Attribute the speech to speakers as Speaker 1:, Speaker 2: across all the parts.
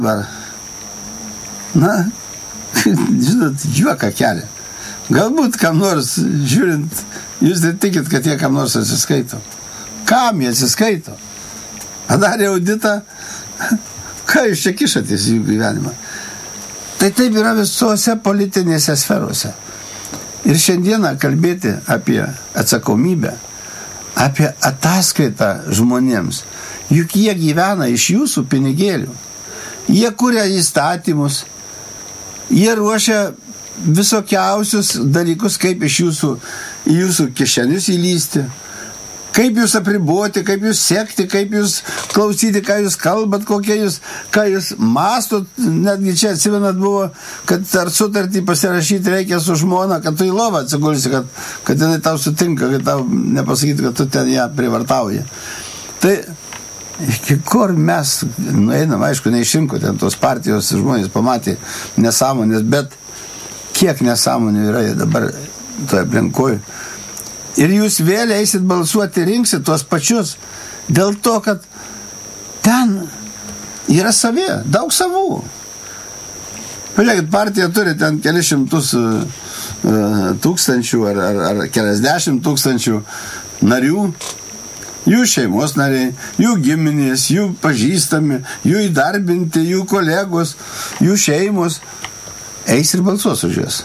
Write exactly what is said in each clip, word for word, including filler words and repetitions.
Speaker 1: Na, žinot, juoką kelia. Galbūt kam nors, žiūrint, jūs ir tikit, kad jie kam nors atsiskaito. Kam jie atsiskaito? Padarė auditą, ką jūs čia kišatės į jų gyvenimą? Tai taip yra visose politinėse sferose. Ir šiandieną kalbėti apie atsakomybę, apie ataskaitą žmonėms, juk jie gyvena iš jūsų pinigėlių. Jie kuria įstatymus, jie ruošia visokiausius dalykus, kaip iš jūsų, į jūsų kišenius įlysti, kaip jūs apriboti, kaip jūs sekti, kaip jūs klausyti, ką jūs kalbat, kokie jūs, ką jūs mastot. Netgi čia atsimenat buvo, kad ar sutartį pasirašyti reikia su žmona, kad tu į lovą atsigulsi, kad, kad jinai tau sutinka, kad tau nepasakyti, kad tu ten ją privartauji. Tai iki kur mes nueinam, aišku, neišrinko ten tos partijos žmonės pamatė nesąmonės, bet kiek nesąmonių yra dabar toje aplinkoje. Ir jūs vėl eisit balsuoti, rinksit tuos pačius, dėl to, kad ten yra savi, daug savų. Pažiūrėkit, partija turi ten kelias šimtus tūkstančių ar, ar, ar keliasdešimt tūkstančių narių, jų šeimos nariai, jų giminės, jų pažįstami, jų įdarbinti, jų kolegos, jų šeimos, eis ir balsuos už juos.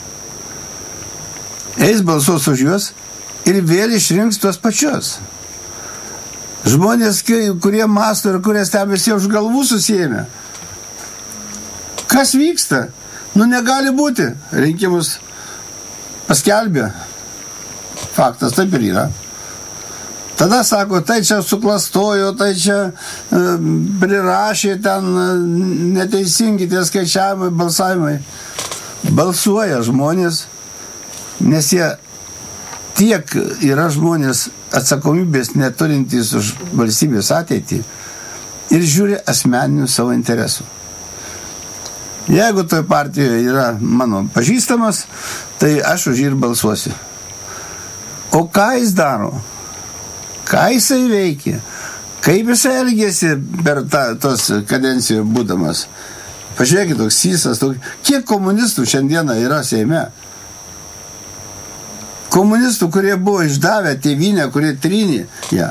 Speaker 1: Eis balsuos už juos ir vėl išrinks tuos pačius. Žmonės, kurie mąsto ir kurie stebėsi už galvų susijėmė. Kas vyksta? Nu, negali būti. Rinkimus paskelbė. Faktas taip ir yra. Tada sako, tai čia suklastojo, tai čia e, prirašė ten e, neteisingi tie skaičiavimai, balsavimai. Balsuoja žmonės, nes jie tiek yra žmonės atsakomybės neturintys už valstybės ateitį ir žiūri asmeninių savo interesų. Jeigu toj partijoje yra mano pažįstamas, tai aš už jį ir balsuosiu. O ką jis daro? Ką jisai veikia? Kaip jisai elgėsi per tą, tos kadencijoje būdamas? Pažiūrėkit, toks sysas, toks... kiek komunistų šiandieną yra Seime? Komunistų, kurie buvo išdavę tėvynę, kurie trynė ją.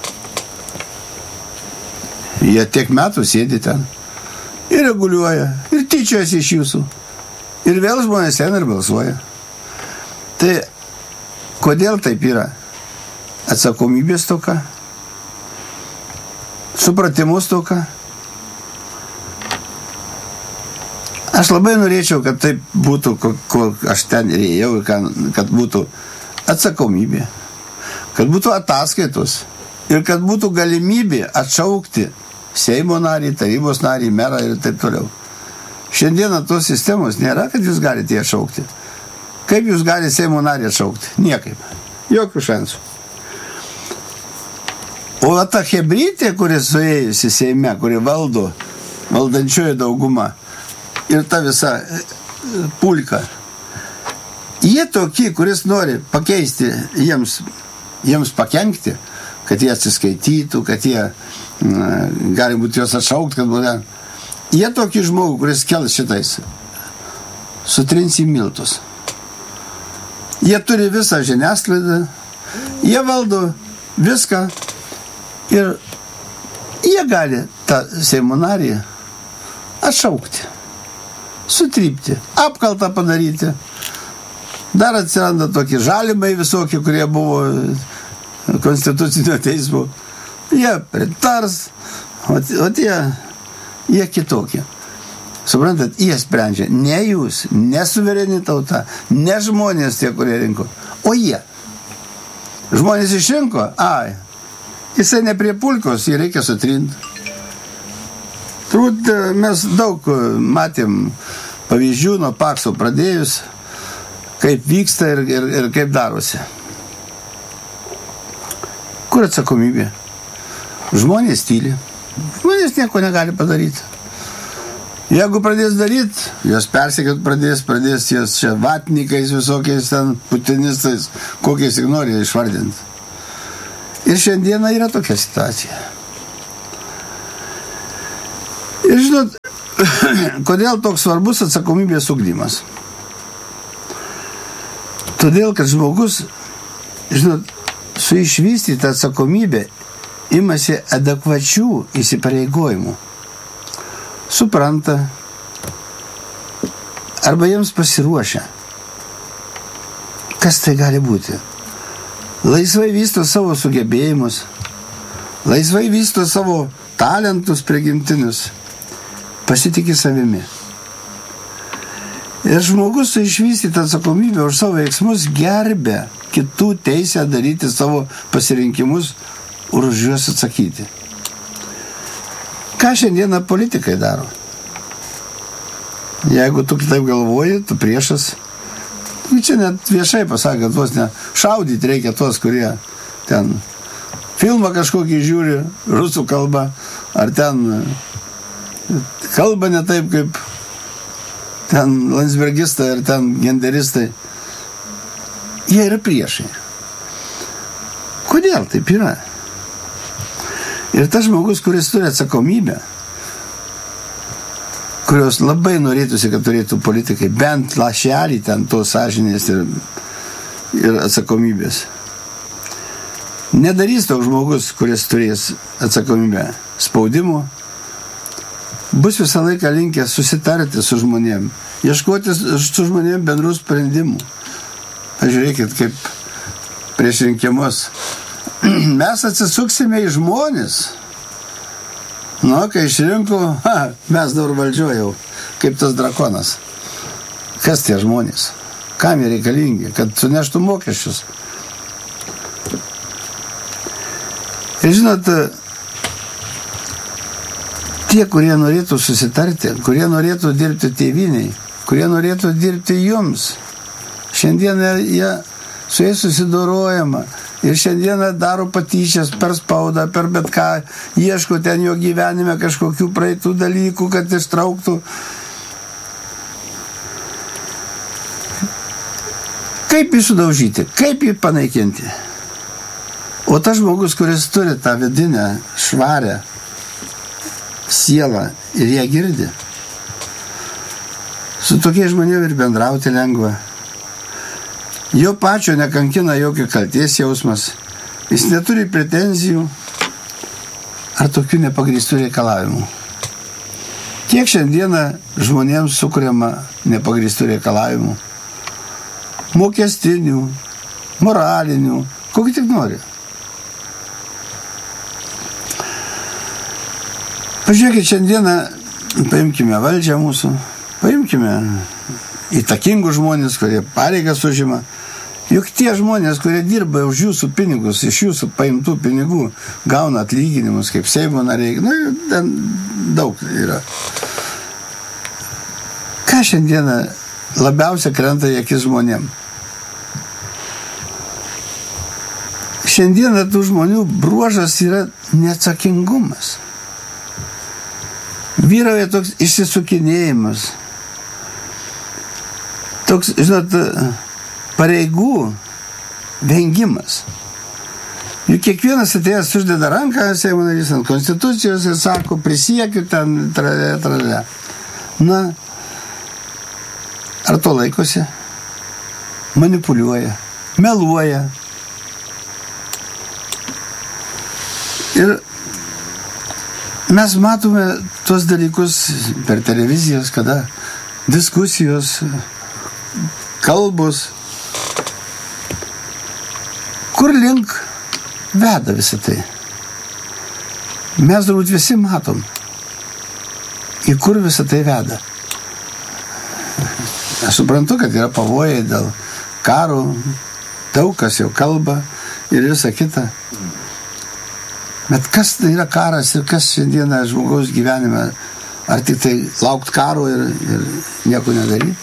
Speaker 1: Jie tiek metų sėdi ten ir reguliuoja, ir tyčiojasi iš jūsų. Ir vėl žmonės ten ir balsuoja. Tai kodėl taip yra? Atsakomybės toka, supratimus toka. Aš labai norėčiau, kad taip būtų, kur aš ten ir ėjau, kad būtų atsakomybė, kad būtų ataskaitos ir kad būtų galimybė atšaukti Seimo narį, tarybos narį, merą ir taip toliau. Šiandieną tos sistemos nėra, kad jūs galite atšaukti. Kaip jūs galite Seimo narį atšaukti? Niekaip. Jokių šansų. O ta hebrytė, kuri suėjusi Seime, kuri valdo, valdančioji dauguma, ir ta visa pulka, jie tokie, kuris nori pakeisti jiems, jiems pakenkti, kad jie atsiskaitytų, kad jie mm, gali būti juos atšaukti, kad būtų. Jie tokį žmogų, kuris kels šitais, sutrins į miltus. Jie turi visą žiniasklaidą, jie valdo viską ir jie gali tą Seimo narį atšaukti, sutrypti, apkaltą padaryti. Dar atsiranda tokie žalimai visokie, kurie buvo konstitucinio teismo. Jie pritars, o, o tie, jie kitokie. Suprantat, jie sprendžia. Ne jūs, ne suvereni tauta, ne žmonės tie, kurie rinko, o jie. Žmonės išrinko, ai, jisai ne prie pulkos, jį reikia sutrinti. Turbūt mes daug matėm pavyzdžių nuo Pakso pradėjus, kaip vyksta ir, ir, ir kaip darosi. Kur atsakomybė? Žmonės tyli. Žmonės nieko negali padaryti. Jeigu pradės daryti, jos persekiot pradės, pradės jos čia vatnikais, visokiais ten putinistais, kokiais tik nori išvardinti. Ir šiandieną yra tokia situacija. Ir žinot, Kodėl toks svarbus atsakomybės ugdymas? Todėl, kad žmogus, žinot, su išvystyta atsakomybė imasi adekvačių įsipareigojimų. Supranta, arba jiems pasiruošia. Kas tai gali būti? Laisvai vysto savo sugebėjimus, laisvai vysto savo talentus prigimtinius, pasitiki savimi. Ir žmogus su išvystyta atsakomybė už savo veiksmus gerbė kitų teisę daryti savo pasirinkimus ir už juos atsakyti. Ką šiandieną politikai daro? Jeigu tu kitaip galvoji, tu priešas. Čia net viešai pasakė, tuos ne šaudyti reikia tuos, kurie ten filmą kažkokį žiūri, rusų kalbą, ar ten kalba ne taip kaip ten landsbergistai, ar ten genderistai. Jie yra priešai. Kodėl taip yra? Ir tas žmogus, kuris turi atsakomybę, kurios labai norėtųsi, kad turėtų politikai bent lašelį ten tos sąžinės ir, ir atsakomybės. Nedarys toks žmogus, kuris turės atsakomybę spaudimo, bus visą laiką linkęs susitarti su žmonėm, ieškoti su žmonėm bendrų sprendimų. Pažiūrėkit, kaip prieš rinkimus. Mes atsisuksime į žmonės. Nu, kai išrinko, ha, mes dabar valdžiojau, kaip tas drakonas. Kas tie žmonės? Kam jie reikalingi? Kad suneštų mokesčius. Ir žinot, tie, kurie norėtų susitarti, kurie norėtų dirbti tėvyniai, kurie norėtų dirbti jums, šiandieną jie su jais susidorojama. Ir šiandieną daro patyčias per spaudą, per bet ką, ieško ten jo gyvenime kažkokių praeitų dalykų, kad ištrauktų. Kaip jį sudaužyti? Kaip jį panaikinti? O tas žmogus, kuris turi tą vidinę, švarę sielą ir ją girdi, su tokiais žmonėmis ir bendrauti lengva. Jo pačio nekankina jokio kalties jausmas, jis neturi pretenzijų ar tokių nepagrįstų reikalavimų. Kiek šiandieną žmonėms sukuriama nepagrįstų reikalavimų, mokestinių, moralinių, kokį tik nori. Pažiūrėkit, šiandieną paimkime valdžią mūsų, paimkime įtakingus žmonės, kurie pareigas užima. Juk tie žmonės, kurie dirba už jūsų pinigus, iš jūsų paimtų pinigų, gauna atlyginimus kaip Seimo nariai. Nu, ten daug yra. Ką šiandieną labiausia krenta į akis žmonėm? Šiandieną tų žmonių bruožas yra neatsakingumas. Vyrauja toks išsisukinėjimas. Toks, žinot, pareigų vengimas. Juk kiekvienas atėjęs uždeda ranką Seimo narys ant konstitucijos ir sako, prisiekiu ten, tralė, tralė. Na, ar to laikosi? Manipuliuoja, meluoja. Ir mes matome tuos dalykus per televizijas, kada diskusijos, kalbos. Kur link veda visą tai? Mes turbūt visi matom, į kur visą tai veda. Aš suprantu, kad yra pavojai dėl karo, daug kas jau kalba ir visa kita. Bet kas tai yra karas ir kas šiandieną žmogaus gyvenime? Ar tik tai laukt karo ir, ir nieko nedaryti?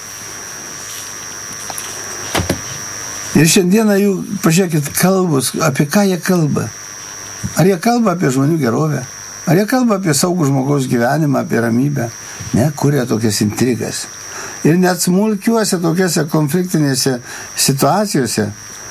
Speaker 1: Ir šiandieną jų, pažiūrėkit, kalbos, apie ką jie kalba. Ar jie kalba apie žmonių gerovę? Ar jie kalba apie saugų žmogaus gyvenimą, apie ramybę? Ne, kuria tokias intrigas. Ir net smulkiuose tokiuose konfliktinėse situacijose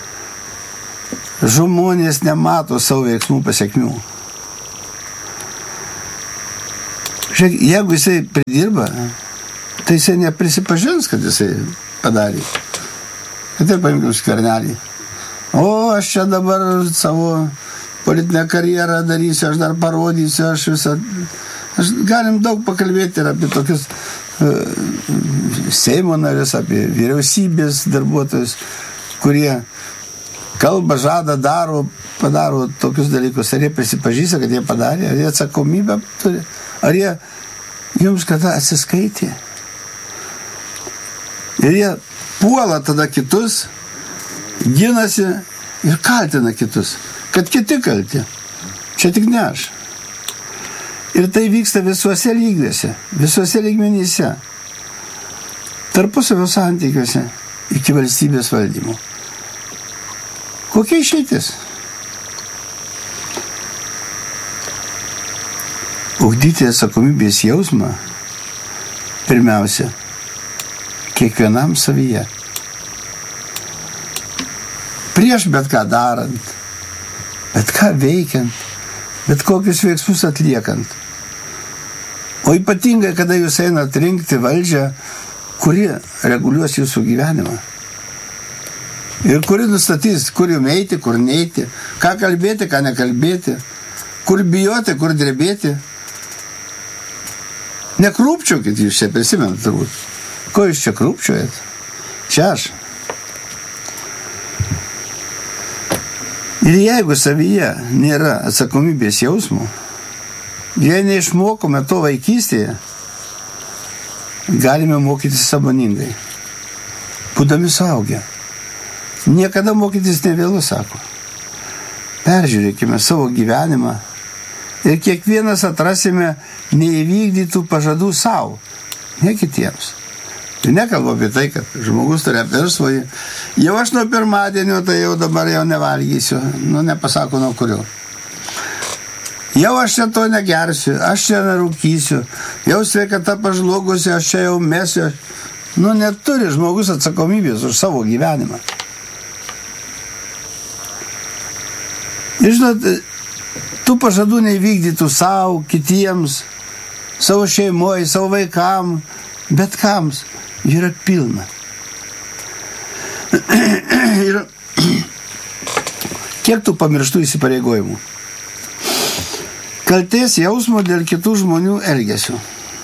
Speaker 1: žmonės nemato savo veiksmų pasiekmių. Žiūrėk, jeigu jisai pridirba, tai jisai neprisipažins, kad jisai padarė. Kad ir paimkim Skvernelį. O, aš čia dabar savo politinę karjerą darysiu, aš dar parodysiu, aš visą... Aš galim daug pakalbėti ir apie tokius uh, Seimo narius, apie vyriausybės darbuotojus, kurie kalba, žada, daro, padaro tokius dalykus. Ar jie prisipažįsta, kad jie padarė, ar jie atsakomybę turi, ar jie jums kada atsiskaitė. Ir jie puola tada kitus, ginasi ir kaltina kitus, kad kiti kalti. Čia tik ne aš. Ir tai vyksta visuose lygvėse, visuose lygmenyse, tarpusavio santykiuose iki valstybės valdymo. Kokia išeitis? Ugdyti atsakomybės jausmą pirmiausia kiekvienam savyje. Prieš bet ką darant, bet ką veikiant, bet kokius veiksmus atliekant. O ypatingai, kada jūs einat rinkti valdžią, kuri reguliuos jūsų gyvenimą. Ir kuri nustatys, kur jums eiti, kur neiti, ką kalbėti, ką nekalbėti, kur bijoti, kur drebėti. Nekrūpčiokit, jūs čia prisimenat turbūt. Ko jūs čia krūpčiojat? Čia aš. Ir jeigu savyje nėra atsakomybės jausmų, jei neišmokome to vaikystėje, galime mokytis sąmoningai, būdami suaugę. Niekada mokytis nevėlu, sako. Peržiūrėkime savo gyvenimą ir kiekvienas atrasime neįvykdytų pažadų savo, ne kitiems. Ir nekalbu apie tai, kad žmogus turi apversvojį. Jau aš nuo pirmadienio, tai jau dabar jau nevalgysiu. Nu, nepasako nuo kurio. Jau aš čia to negersiu, aš čia nerūkysiu. Jau sveikata pažlugusi, aš čia jau mesiu. Nu, neturi žmogus atsakomybės už savo gyvenimą. Ir žinot, tų pažadų neįvykdytų savo, kitiems, savo šeimoje, savo vaikam, bet kams. Yra pilna. Ir kiek tų pamirštų įsipareigojimų? Kaltės jausmo dėl kitų žmonių elgesio.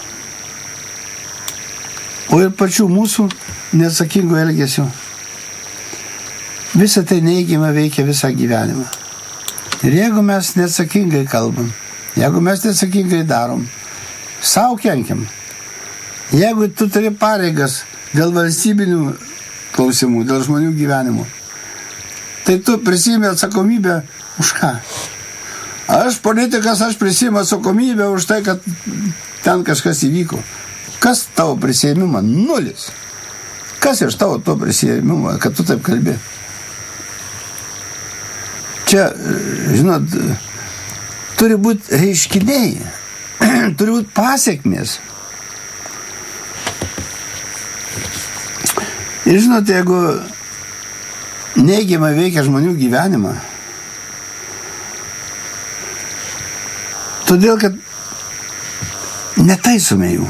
Speaker 1: O ir pačių mūsų neatsakingo elgesio. Visą tai neigiamai veikia visą gyvenimą. Ir jeigu mes neatsakingai kalbam, jeigu mes neatsakingai darom, savo kenkiam. Jeigu tu turi pareigas dėl valstybinių klausimų, dėl žmonių gyvenimų, tai tu prisiimi atsakomybę už ką? Aš politikas, aš prisiimu atsakomybę už tai, kad ten kažkas įvyko. Kas tavo prisiėmimą? Nulis. Kas iš tavo to prisiėmimą, kad tu taip kalbi? Čia, žinot, turi būti reiškiniai, turi būti pasiekmės. Ir žinot, jeigu neigiamai veikia žmonių gyvenimą, todėl, kad netaisome jų.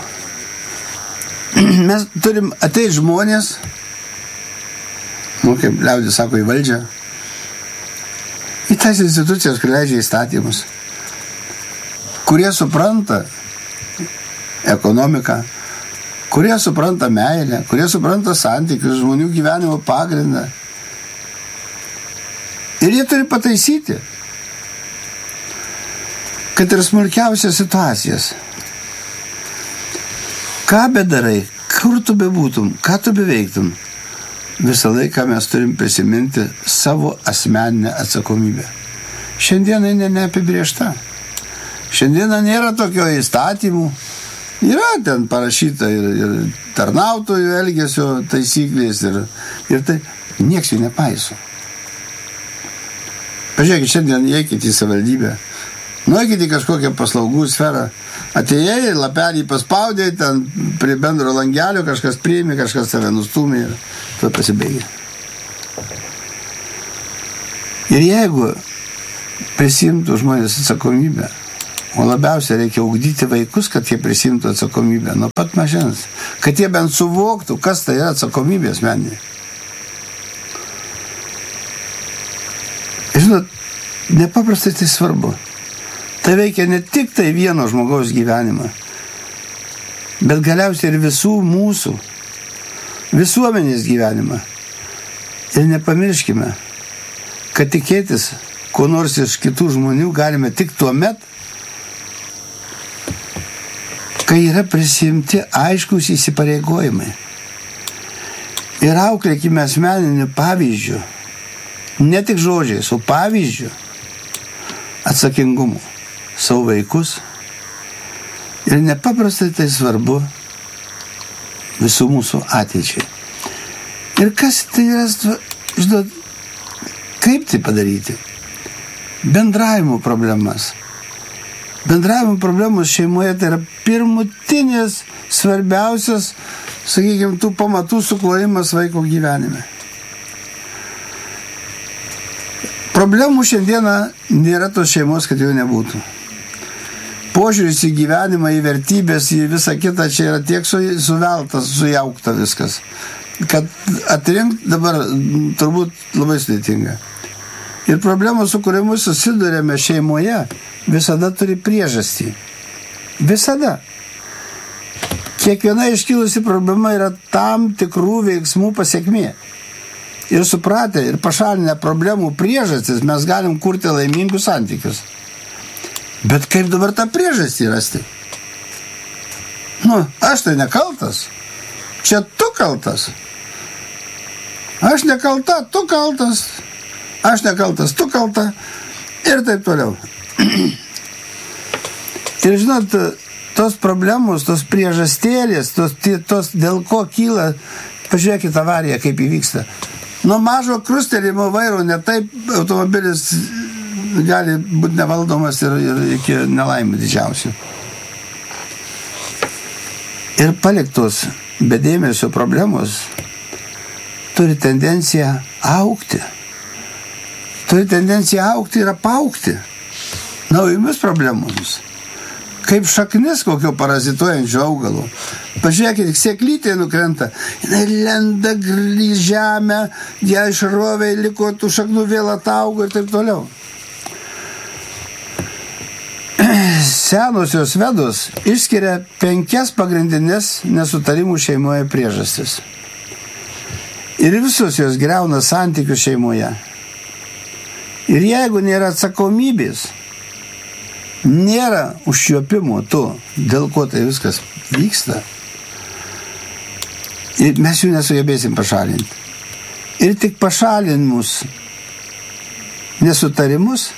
Speaker 1: Mes turim ateiti žmonės, nu, kaip liaudis sako, į valdžią, į tas institucijas, kur leidžia įstatymus, kurie supranta ekonomiką, kurie supranta meilę, kurie supranta santykius, žmonių gyvenimo pagrindą. Ir jie turi pataisyti, kad ir smulkiausias situacijas. Ką bedarai, kur tu bebūtum, ką tu beveiktum, visą laiką mes turim prisiminti savo asmeninę atsakomybę. Šiandieną jinai neapibrėžta. Šiandieną nėra tokio įstatymų. Yra ten parašyta ir, ir tarnautojų elgesio taisyklės ir, ir tai nieks jų nepaiso. Pažiūrėkit, šiandien eikit į savivaldybę, nueikit į kažkokią paslaugų sferą, atėjai, lapelį paspaudė, ten prie bendro langelio kažkas priėmė, kažkas tave nustūmė ir tu pasibaigė. Ir jeigu prisimtų žmonės atsakomybę O labiausiai reikia ugdyti vaikus, kad jie prisimtų atsakomybę nuo pat mažens. Kad jie bent suvoktų, kas tai yra atsakomybė asmeninė. Žinot, nepaprastai tai svarbu. Tai veikia ne tik tai vieno žmogaus gyvenimą, bet galiausiai ir visų mūsų visuomenės gyvenimą. Ir nepamirškime, kad tikėtis ko nors iš kitų žmonių galime tik tuo met, kai yra prisimti aiškus įsipareigojimai. Ir auklėkime asmeniniu pavyzdžiu, ne tik žodžiais, o pavyzdžiu, atsakingumu savo vaikus. Ir nepaprastai tai svarbu visų mūsų ateičiai. Ir kas tai yra, žinot, kaip tai padaryti? Bendravimo problemas. Bendravimo problemos šeimoje tai yra pirmutinės, svarbiausias, sakykime, tų pamatų suklojimas vaiko gyvenime. Problemų šiandieną nėra tos šeimos, kad jų nebūtų. Požiūris į gyvenimą, į vertybės, į visą kitą čia yra tiek su, suveltas, sujaukta viskas, kad atrinkti dabar turbūt labai sudėtinga. Ir problemos, su kuriamis susidurėme šeimoje, visada turi priežastį. Visada. Kiekviena iškilusi problema yra tam tikrų veiksmų pasekmė. Ir supratę ir pašalinę problemų priežastis, mes galim kurti laimingus santykius. Bet kaip dabar tą priežastį rasti? Nu, aš tai nekaltas. Čia tu kaltas. Aš nekalta, tu kaltas. Aš nekaltas, tu kalta. Ir taip toliau. Ir žinot, tos problemos, tos priežastėlės, tos, tos dėl ko kyla, pažiūrėkit avariją, kaip įvyksta. Nuo mažo krustelimo vairo ne taip automobilis gali būti nevaldomas ir, ir iki nelaimė didžiausių. Ir paliktos be dėmesio problemos turi tendenciją augti. Turi tendenciją augti ir apaugti naujomis problemomis. Kaip šaknis kokio parazituojančio augalo. Pažiūrėkit, sėklytė nukrenta, jinai lenda į žemę, ją išrovė, liko tų šaknų vėl ataugo ir taip toliau. Senosios Vedos išskiria penkias pagrindinės nesutarimų šeimoje priežastis. Ir visos jos griauna santykius šeimoje. Ir jeigu nėra atsakomybės, nėra užčiuopimo to, dėl ko tai viskas vyksta, ir mes jų nesugebėsim pašalinti. Ir tik pašalinimus nesutarimus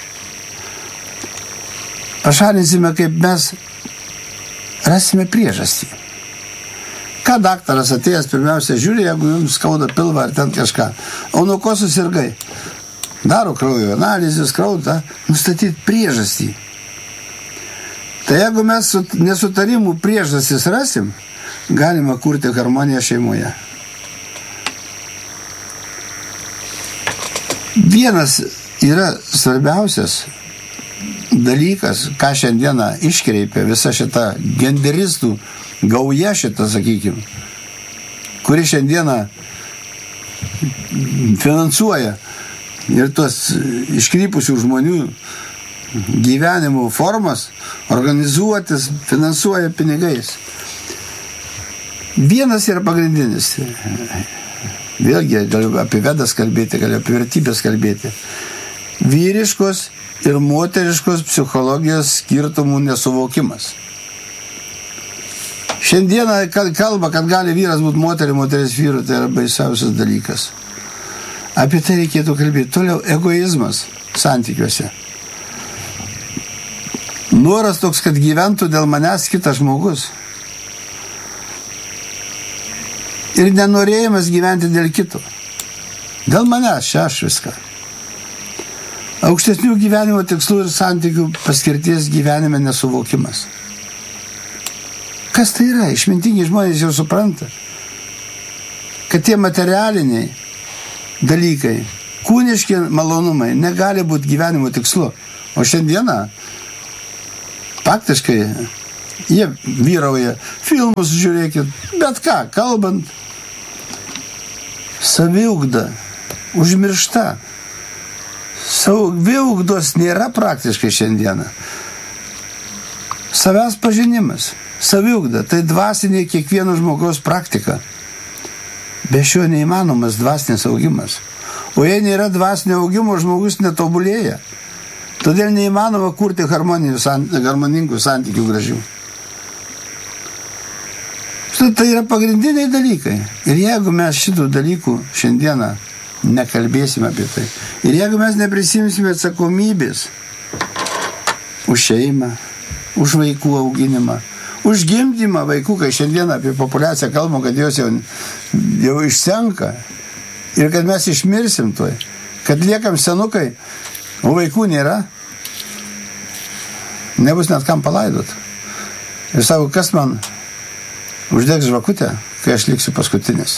Speaker 1: pašalinsime, kaip mes rasime priežastį. Ką daktaras atėjęs pirmiausia žiūri, jeigu jums skauda pilvą ar ten kažką. O nuo ko susirgai? Daro kraujo analizės, kraudą, nustatyti priežastį. Tai jeigu mes nesutarimų priežastis rasim, galima kurti harmoniją šeimoje. Vienas yra svarbiausias dalykas, ką šiandieną iškreipia visa šita genderistų gauja šita, sakykime, kuri šiandieną finansuoja ir tos iškrypusių žmonių gyvenimo formas organizuotis, finansuoja pinigais. Vienas yra pagrindinis. Vėlgi, galiu apie Vedas kalbėti, galiu apie vertybės kalbėti. Vyriškos ir moteriškos psichologijos skirtumų nesuvokimas. Šiandieną kalba, kad gali vyras būti moterį, moteris vyrų, tai yra baisiausias dalykas. Apie tai reikėtų kalbėti. Toliau, egoizmas santykiuose. Noras toks, kad gyventų dėl manęs kitas žmogus. Ir nenorėjimas gyventi dėl kito. Dėl manęs, čia aš viską. Aukštesnių gyvenimo tikslų ir santykių paskirties gyvenime nesuvokimas. Kas tai yra? Išmintingi žmonės jau supranta, kad tie materialiniai dalykai, kūniški malonumai negali būti gyvenimo tikslu. O šiandieną faktiškai jie vyrauja. Filmus žiūrėkit, bet ką, kalbant, saviugda, užmiršta. Saviugdos nėra praktiškai šiandieną. Savęs pažinimas, saviugda, tai dvasinė kiekvieno žmogaus praktika. Be šio neįmanomas dvasinis augimas. O jei nėra dvasinio augimo, žmogus netobulėja. Todėl neįmanoma kurti harmoningų santykių gražių. Štai tai yra pagrindiniai dalykai. Ir jeigu mes šitų dalykų šiandieną nekalbėsime apie tai, ir jeigu mes neprisimsime atsakomybės už šeimą, už vaikų auginimą, už gimdymą vaikų, kai šiandieną apie populiaciją kalbam, kad jos jau, jau išsenka ir kad mes išmirsim tuoj, kad liekam senukai, o vaikų nėra, nebus net kam palaidot. Ir sako, kas man uždegs žvakutę, kai aš liksiu paskutinis.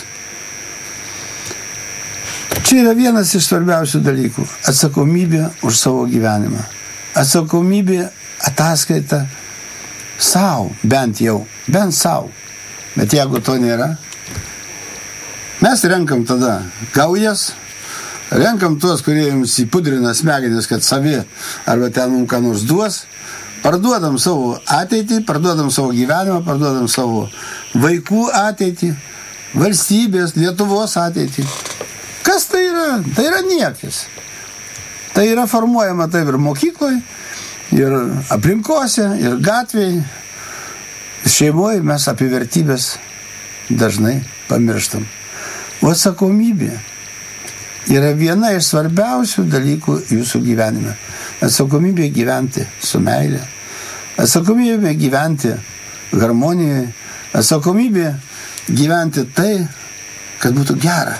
Speaker 1: Čia yra vienas iš svarbiausių dalykų. Atsakomybė už savo gyvenimą. Atsakomybė ataskaita savo, bent jau, bent savo. Bet jeigu to nėra, mes renkam tada gaujas, renkam tuos, kurie jums įpudrina smegenis, kad savi arba ten mums ką nors duos, parduodam savo ateitį, parduodam savo gyvenimą, parduodam savo vaikų ateitį, valstybės, Lietuvos ateitį. Kas tai yra? Tai yra niekis. Tai yra formuojama taip ir mokykloje, ir aplinkose, ir gatvėje. Šeimoje mes apie vertybės dažnai pamirštam. O atsakomybė yra viena iš svarbiausių dalykų jūsų gyvenime. Atsakomybė gyventi su meile. Atsakomybė gyventi harmonijoje. Atsakomybė gyventi tai, kad būtų gera.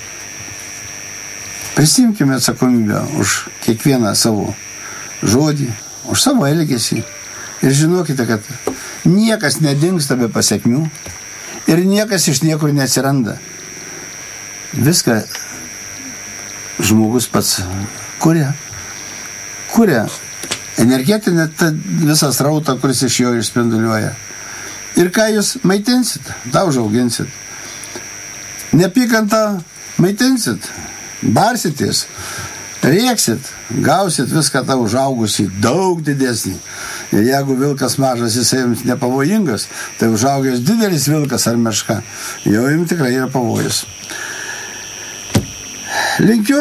Speaker 1: Prisimkime atsakomybę už kiekvieną savo žodį, už savo elgesį. Ir žinokite, kad niekas nedingsta be pasekmių ir niekas iš niekur neatsiranda. Viską žmogus pats kuria. Kuria energetinę visą srautą, kuris iš jo išspinduliuoja. Ir ką jūs maitinsit, tą užauginsit. Nepykantą maitinsit, barsitės, rėksit, gausit viską tą užaugusį daug didesnį. Ir jeigu vilkas mažas, jisai jums nepavojingas, tai užaugęs didelis vilkas ar meška, jau jums tikrai yra pavojus. Linkiu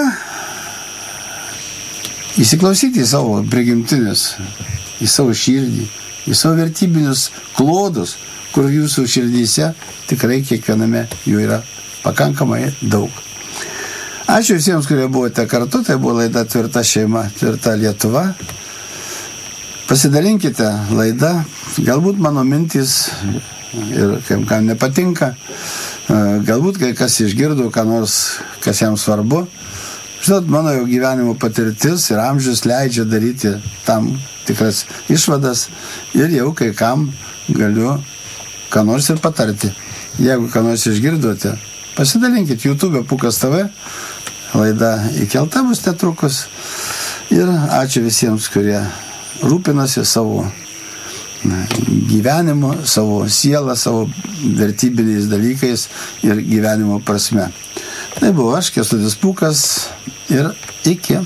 Speaker 1: įsiklausyti į savo prigimtinius, į savo širdį, į savo vertybinius klodus, kur jūsų širdyse tikrai kiekviename jų yra pakankamai daug. Ačiū visiems, kurie buvote kartu, tai buvo laida Tvirta šeima, Tvirta Lietuva. Pasidalinkite laidą, galbūt mano mintys ir kam nepatinka, galbūt kai kas išgirdo, ką nors, kas jam svarbu. Žinot, mano jau gyvenimo patirtis ir amžius leidžia daryti tam tikras išvadas ir jau kai kam galiu ką nors ir patarti. Jeigu ką nors išgirdote, pasidalinkit YouTube Pukas T V, laida įkelta bus netrukus. Ir ačiū visiems, kurie rūpinasi savo gyvenimu, savo sielą, savo vertybiniais dalykais ir gyvenimo prasme. Tai buvo aš, Kęstutis Pūkas, ir iki.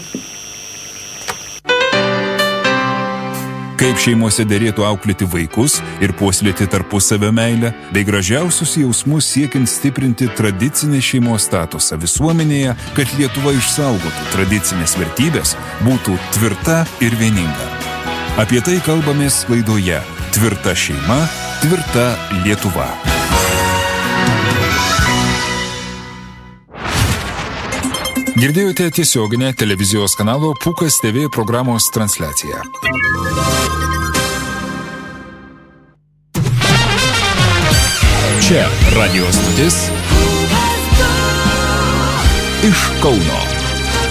Speaker 2: Kaip šeimose derėtų auklėti vaikus ir puoselėti tarpusavio meilę, bei gražiausius jausmus siekiant stiprinti tradicinę šeimos statusą visuomenėje, kad Lietuva išsaugotų tradicinės vertybės, būtų tvirta ir vieninga. Apie tai kalbamės laidoje Tvirta šeima, Tvirta Lietuva. Girdėjote tiesioginę televizijos kanalo Pukas T V programos transliaciją. Čia radijos stotis iš Kauno.